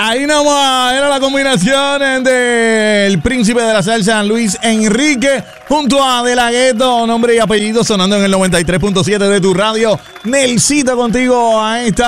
Ahí nomás era la combinación del príncipe de la salsa, Luis Enrique, junto a De La Ghetto, nombre y apellido, sonando en el 93.7 de tu radio. Nelsito contigo a esta